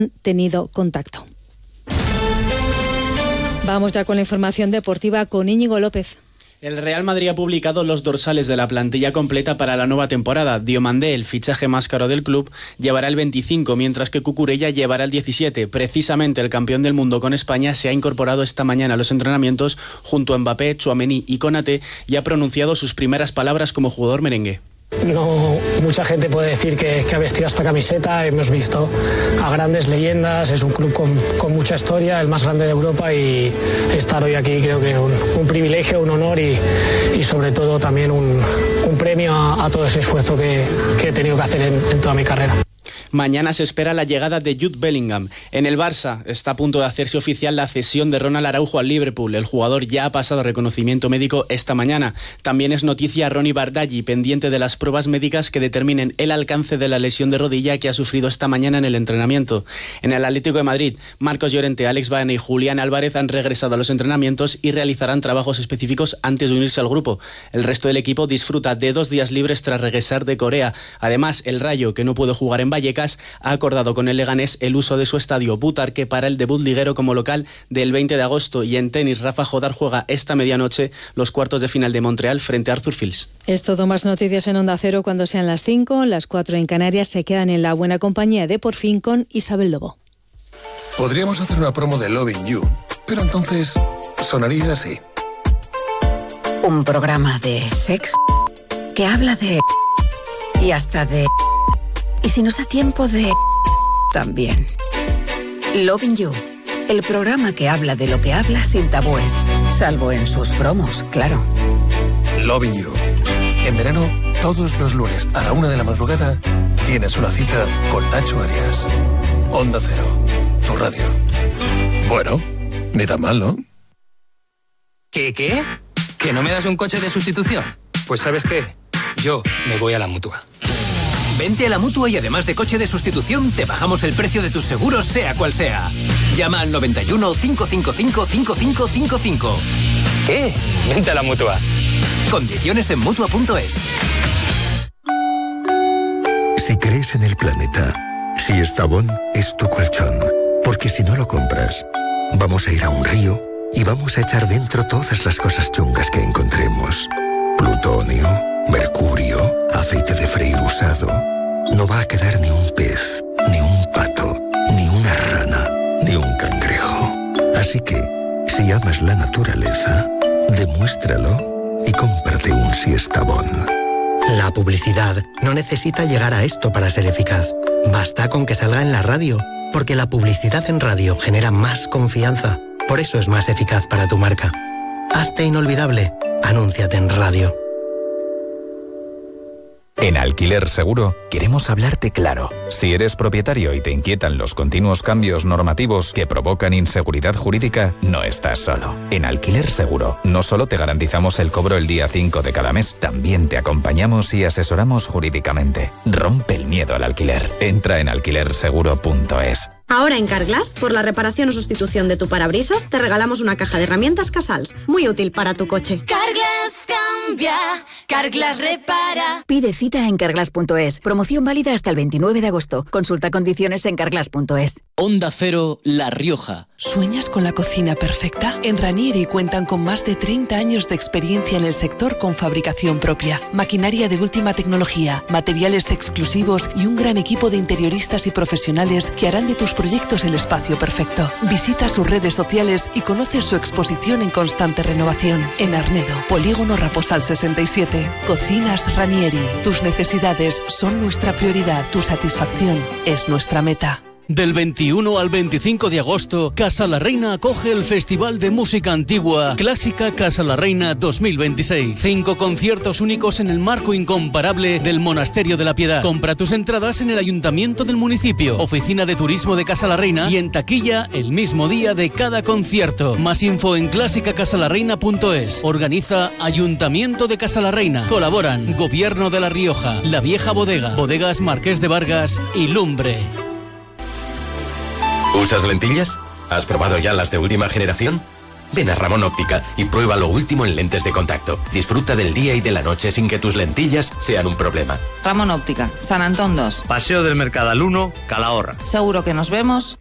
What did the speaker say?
tenido contacto. Vamos ya con la información deportiva con Íñigo López. El Real Madrid ha publicado los dorsales de la plantilla completa para la nueva temporada. Diomandé, el fichaje más caro del club, llevará el 25, mientras que Cucurella llevará el 17. Precisamente el campeón del mundo con España se ha incorporado esta mañana a los entrenamientos junto a Mbappé, Tchouaméni y Konaté y ha pronunciado sus primeras palabras como jugador merengue. No mucha gente puede decir que ha vestido esta camiseta. Hemos visto a grandes leyendas, es un club con mucha historia, el más grande de Europa, y estar hoy aquí creo que es un privilegio, un honor y sobre todo también un premio a todo ese esfuerzo que he tenido que hacer en toda mi carrera. Mañana se espera la llegada de Jude Bellingham. En el Barça está a punto de hacerse oficial la cesión de Ronald Araujo al Liverpool. El jugador ya ha pasado reconocimiento médico esta mañana. También es noticia Ronny Bardghji, pendiente de las pruebas médicas que determinen el alcance de la lesión de rodilla que ha sufrido esta mañana en el entrenamiento. En el Atlético de Madrid, Marcos Llorente, Alex Baena y Julián Álvarez han regresado a los entrenamientos y realizarán trabajos específicos antes de unirse al grupo. El resto del equipo disfruta de 2 días libres tras regresar de Corea. Además, el Rayo, que no puede jugar en Vallecas, ha acordado con el Leganés el uso de su estadio Butarque para el debut liguero como local del 20 de agosto. Y en tenis, Rafa Jodar juega esta medianoche los cuartos de final de Montreal frente a Arthur Fils. Es todo, más noticias en Onda Cero cuando sean las 5, las 4 en Canarias. Se quedan en la buena compañía de Por Fin con Isabel Lobo. Podríamos hacer una promo de Loving You, pero entonces sonaría así. Un programa de sexo que habla de... y hasta de... y si nos da tiempo de... también. Loving You, el programa que habla de lo que habla sin tabúes, salvo en sus promos, claro. Loving You. En verano, todos los lunes a la 1 de la madrugada, tienes una cita con Nacho Arias. Onda Cero, tu radio. Bueno, ni tan mal, ¿no? ¿Qué? ¿Que no me das un coche de sustitución? Pues ¿sabes qué? Yo me voy a la Mutua. Vente a la Mutua y además de coche de sustitución, te bajamos el precio de tus seguros, sea cual sea. Llama al 91 555 5555. ¿Qué? Vente a la Mutua. Condiciones en Mutua.es. Si crees en el planeta, si Estavón es tu colchón, porque si no lo compras, vamos a ir a un río y vamos a echar dentro todas las cosas chungas que encontremos. Plutonio, mercurio, aceite de freír usado. No va a quedar ni un pez, ni un pato, ni una rana, ni un cangrejo. Así que, si amas la naturaleza, demuéstralo y cómprate un Siestabón. La publicidad no necesita llegar a esto para ser eficaz. Basta con que salga en la radio, porque la publicidad en radio genera más confianza. Por eso es más eficaz para tu marca. Hazte inolvidable. Anúnciate en radio. En Alquiler Seguro queremos hablarte claro. Si eres propietario y te inquietan los continuos cambios normativos que provocan inseguridad jurídica, no estás solo. En Alquiler Seguro no solo te garantizamos el cobro el día 5 de cada mes, también te acompañamos y asesoramos jurídicamente. Rompe el miedo al alquiler. Entra en alquilerseguro.es. Ahora en Carglass, por la reparación o sustitución de tu parabrisas, te regalamos una caja de herramientas Casals, muy útil para tu coche. Carglass cambia, Carglass repara. Pide cita en carglass.es. Promoción válida hasta el 29 de agosto. Consulta condiciones en carglass.es. Onda Cero, La Rioja. ¿Sueñas con la cocina perfecta? En Ranieri cuentan con más de 30 años de experiencia en el sector con fabricación propia, maquinaria de última tecnología, materiales exclusivos y un gran equipo de interioristas y profesionales que harán de tus proyectos el espacio perfecto. Visita sus redes sociales y conoce su exposición en constante renovación. En Arnedo, Polígono Raposal 67. Cocinas Ranieri. Tus necesidades son nuestra prioridad. Tu satisfacción es nuestra meta. Del 21 al 25 de agosto, Casa la Reina acoge el Festival de Música Antigua Clásica Casa la Reina 2026. 5 conciertos únicos en el marco incomparable del Monasterio de la Piedad. Compra tus entradas en el Ayuntamiento del municipio, Oficina de Turismo de Casa la Reina y en taquilla el mismo día de cada concierto. Más info en clásicacasalarreina.es. Organiza Ayuntamiento de Casa la Reina. Colaboran Gobierno de La Rioja, La Vieja Bodega, Bodegas Marqués de Vargas y Lumbre. ¿Usas lentillas? ¿Has probado ya las de última generación? Ven a Ramón Óptica y prueba lo último en lentes de contacto. Disfruta del día y de la noche sin que tus lentillas sean un problema. Ramón Óptica, San Antón 2. Paseo del Mercadal 1, Calahorra. Seguro que nos vemos.